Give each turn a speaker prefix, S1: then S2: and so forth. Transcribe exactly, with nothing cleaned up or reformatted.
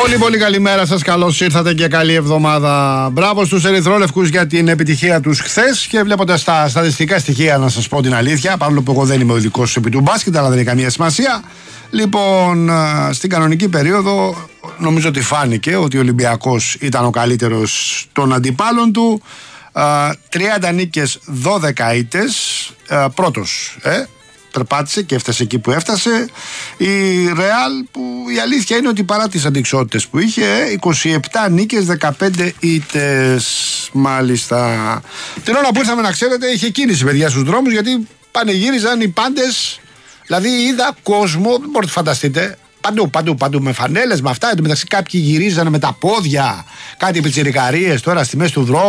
S1: Πολύ πολύ καλημέρα σας, καλώς ήρθατε και καλή εβδομάδα. Μπράβο στους ερυθρόλευκους για την επιτυχία τους χθες. Και βλέποντας τα στατιστικά στοιχεία, να σας πω την αλήθεια, παρόλο που εγώ δεν είμαι ο ειδικός επί του μπάσκετ, αλλά δεν έχει καμία σημασία. Λοιπόν, στην κανονική περίοδο νομίζω ότι φάνηκε ότι ο Ολυμπιακός ήταν ο καλύτερος των αντιπάλων του. τριάντα νίκες, δώδεκα ήττες, πρώτος, ε. Περπάτησε και έφτασε εκεί που έφτασε. Η Ρεάλ, που η αλήθεια είναι ότι παρά τις αντιξότητες που είχε, είκοσι επτά νίκες, δεκαπέντε ήττες. Μάλιστα. Την ώρα που ήρθαμε, να ξέρετε, είχε κίνηση, παιδιά, στους δρόμους, γιατί πανηγύριζαν οι πάντες. Δηλαδή είδα κόσμο, δεν μπορείτε να φανταστείτε, παντού, παντού, παντού, με φανέλες, με αυτά. Εν τω μεταξύ κάποιοι γυρίζανε με τα πόδια, κάτι πιτσιρικαρίες τώρα στη μέση του δρόμου.